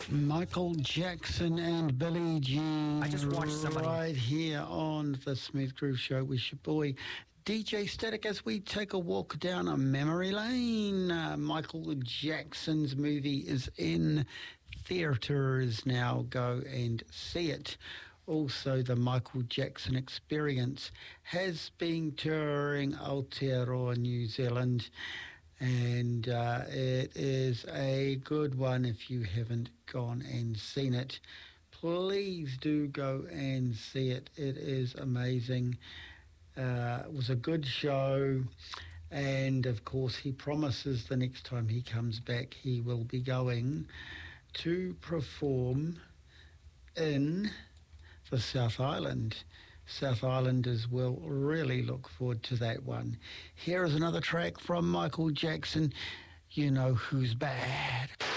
Michael Jackson and Billie Jean. I just watched somebody right here on the Smooth Groove Show with your boy DJ Static as we take a walk down a memory lane. Michael Jackson's movie is in theaters now. Go and see it. Also, the Michael Jackson Experience has been touring Aotearoa, New Zealand, and it is a good one. If you haven't gone and seen it, please do go and see it. It is amazing. It was a good show, and of course he promises the next time he comes back he will be going to perform in the South Island. South Islanders will really look forward to that one. Here is another track from Michael Jackson. You Know Who's Bad.